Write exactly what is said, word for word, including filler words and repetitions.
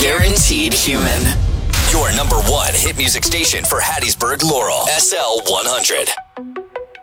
Guaranteed Human. Your number one hit music station for Hattiesburg, Laurel. S L one hundred.